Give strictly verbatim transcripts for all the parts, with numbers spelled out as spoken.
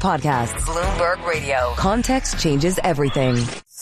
podcasts. Bloomberg Radio. Context changes everything.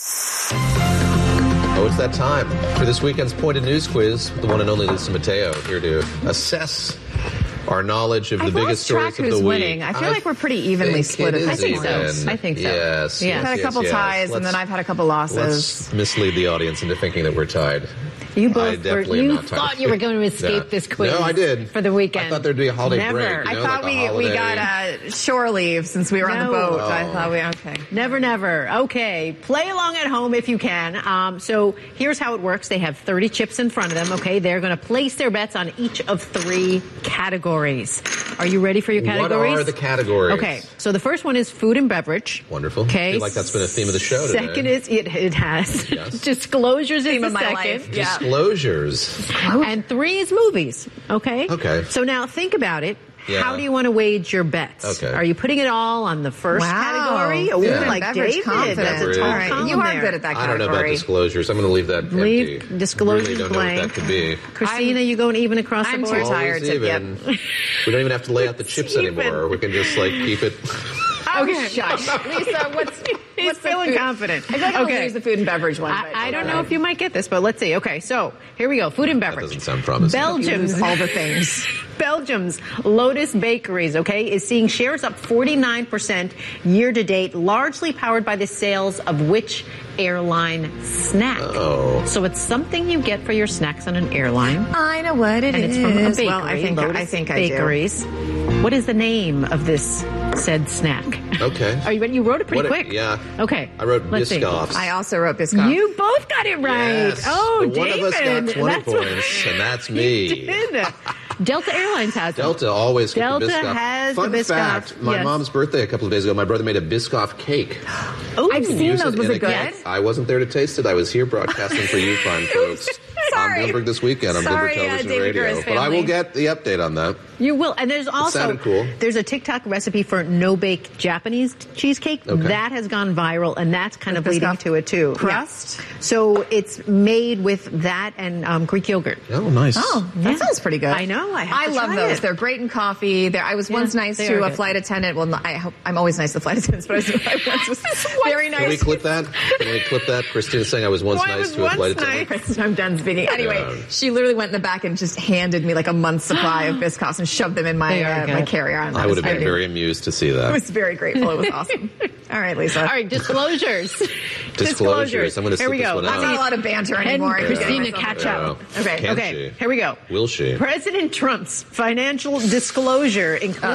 Oh, it's that time for this weekend's Pointed News Quiz. The one and only Lisa Mateo here to assess our knowledge of the I've biggest lost stories track of who's the week. winning. I feel like we're pretty evenly split at I this think point. so. I think so. Yes. Yeah. yes, I've had a yes, couple yes. ties, Let's, and then I've had a couple losses. Let's mislead the audience into thinking that we're tied. You I both were, definitely am you not tied. thought you were going to escape No. this quiz. No, I did. For the weekend. I thought there'd be a holiday Never. break. You I know, thought like a we, we holiday. got a shore leave since we were on the No. boat. Oh. I thought we, okay. Never, never. Okay. Play along at home if you can. Um, so here's how it works. They have thirty chips in front of them. Okay. They're going to place their bets on each of three categories. Are you ready for your categories? What are the categories? Okay. So the first one is food and beverage. Wonderful. Okay. I feel like that's been a theme of the show today. Second is, it, it has. Yes. Disclosures Theme is of the my second. life. Yeah. Disclosures. And three is movies. Okay. Okay. So now think about it. Yeah. How do you want to wage your bets? Okay. Are you putting it all on the first Wow. category? Oh, Yeah. like Beverage David. confidence. That's a Beverage. tall All right. column You are there. good at that I don't know about category. disclosures. I'm going to leave that Leave empty. disclosures really don't blank. know what that could be. Christina, you going even across I'm the too board? tired. Always to- even. yep. We don't even have to lay out the chips Even. anymore. We can just like keep it. Okay. Shush. Lisa, what's, He's what's the feeling food? confident. I feel like I'm Okay. going to use the food and beverage one. but- I, I don't know if you might get this, but let's see. Okay, so here we go. Food and That beverage. doesn't sound promising. Belgium's all the things. Belgium's Lotus Bakeries, okay, is seeing shares up forty-nine percent year to date, largely powered by the sales of which airline snack? Oh. So it's something you get for your snacks on an airline. I know what it And is. it's from a bakery, Well, I think, Lotus I think I do. Bakeries. What is the name of this said snack? Okay. Are you ready? You wrote it pretty What a- quick. yeah. Okay. I wrote Let's see. Biscoffs. I also wrote Biscoff. You both got it right. Yes. Oh, But one David. of us got twenty That's what- points, and that's You me. did. Delta Airlines has them. Delta always get Delta the Biscoff. has Fun the Biscoff. fact, my Yes. mom's birthday a couple of days ago, my brother made a Biscoff cake. Ooh. I've seen Use those. Was in it a good? cake. I wasn't there to taste it. I was here broadcasting for you fine folks Sorry. on Bloomberg This Weekend on Sorry, Bloomberg uh, Television David Radio. Gurr's But I will family. get the update on that. You will. And there's also, sounded cool. there's a TikTok recipe for no-bake Japanese t- cheesecake. Okay. That has gone viral, and that's kind of With leading Biscoff to it, too. crust? Yeah. So it's made with that and um, Greek yogurt. Oh, nice. Oh, that Yeah. sounds pretty good. I know. I have I to love try those. it. They're great in coffee. They're, I was Yeah, once nice they to are a good. flight attendant. Well, I hope I'm always nice to flight attendants, but I, was, I once was very nice. Can we clip that? Can we clip that? Christina's saying I was once Well, I nice was to a once flight attendant. nice. I'm done speaking. Anyway, Yeah. she literally went in the back and just handed me like a month's supply of Biscoffs and shoved them in my They are uh, good. my carry-on. I would have been I very amused to see that. I was very grateful. It was awesome. All right, Lisa. All right, disclosures. Disclosures. I'm going to Here sit we this go. one That's out. not a lot of banter anymore. And I'm getting Christina, myself catch in up. Yeah. Okay. Can Okay, she? here we go. Will she? President Trump's financial disclosure includes